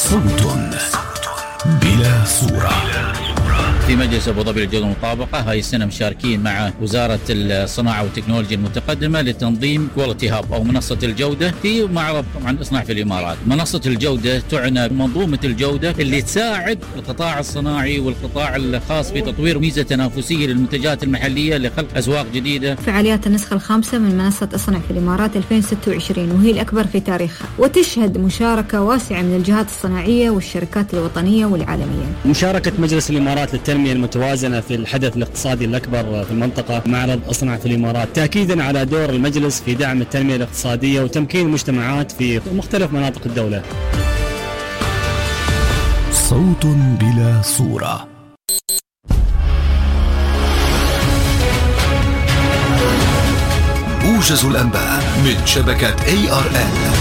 صوت بلا صورة. في مجلس أبو ظبي للجودة والمطابقة هاي السنة مشاركين مع وزارة الصناعة والتكنولوجيا المتقدمة لتنظيم كواليتي هاب أو منصة الجودة في معرض طبعا إصناع في الإمارات. منصة الجودة تعنى منظومة الجودة اللي تساعد القطاع الصناعي والقطاع الخاص في تطوير ميزة تنافسية للمنتجات المحلية لخلق أسواق جديدة. فعاليات النسخة الخامسة من منصة اصنع في الإمارات 2026 وهي الأكبر في تاريخها، وتشهد مشاركة واسعة من الجهات الصناعية والشركات الوطنية والعالمية. مشاركة مجلس الإمارات للتنمية المتوازنة في الحدث الاقتصادي الأكبر في المنطقة معرض اصنع في الإمارات، تأكيدا على دور المجلس في دعم التنمية الاقتصادية وتمكين المجتمعات في مختلف مناطق الدولة. صوت بلا صورة. موجز الأنباء من شبكة ARN.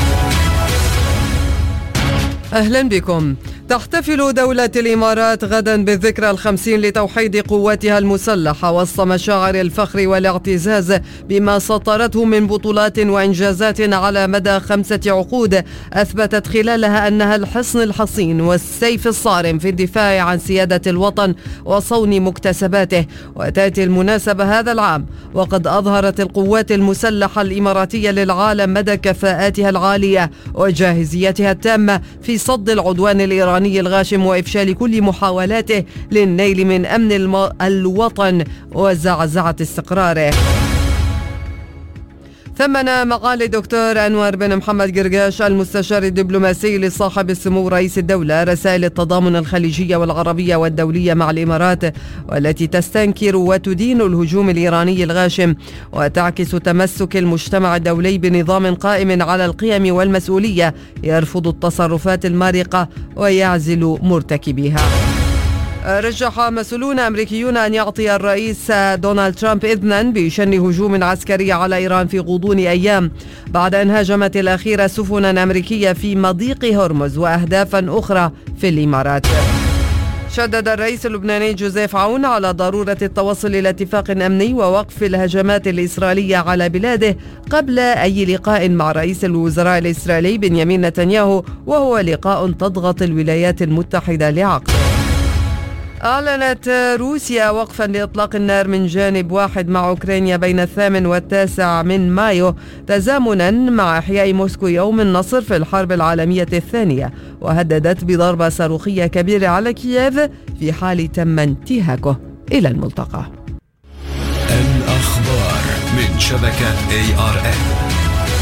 أهلا بكم. تحتفل دولة الإمارات غدا بالذكرى 50 لتوحيد قواتها المسلحة وسط مشاعر الفخر والاعتزاز بما سطرته من بطولات وإنجازات على مدى 5 عقود أثبتت خلالها أنها الحصن الحصين والسيف الصارم في الدفاع عن سيادة الوطن وصون مكتسباته. وتأتي المناسبة هذا العام وقد أظهرت القوات المسلحة الإماراتية للعالم مدى كفاءاتها العالية وجاهزيتها التامة في صد العدوان الإيراني الغاشم وإفشال كل محاولاته للنيل من أمن الوطن وزعزعة استقراره. ثمن معالي الدكتور أنور بن محمد قرقاش المستشار الدبلوماسي لصاحب السمو رئيس الدولة رسائل التضامن الخليجية والعربية والدولية مع الإمارات، والتي تستنكر وتدين الهجوم الإيراني الغاشم وتعكس تمسك المجتمع الدولي بنظام قائم على القيم والمسؤولية يرفض التصرفات المارقة ويعزل مرتكبيها. رجح مسؤولون أمريكيون أن يعطي الرئيس دونالد ترامب إذنا بشن هجوم عسكري على إيران في غضون أيام بعد أن هاجمت الأخيرة سفنا أمريكية في مضيق هرمز وأهدافا أخرى في الإمارات. شدد الرئيس اللبناني جوزيف عون على ضرورة التوصل إلى اتفاق أمني ووقف الهجمات الإسرائيلية على بلاده قبل أي لقاء مع رئيس الوزراء الإسرائيلي بنيامين نتنياهو، وهو لقاء تضغط الولايات المتحدة لعقده. أعلنت روسيا وقفا لإطلاق النار من جانب واحد مع أوكرانيا بين 8 و9 من مايو تزامنا مع إحياء موسكو يوم النصر في الحرب العالمية الثانية، وهددت بضربة صاروخية كبيرة على كييف في حال تم انتهاكه. إلى الملتقى. الأخبار من شبكة ARN.